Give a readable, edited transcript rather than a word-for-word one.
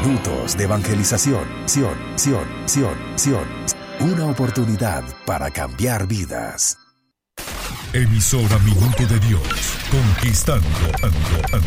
minutos de evangelización. Una oportunidad para cambiar vidas. Emisora Minuto de Dios, conquistando.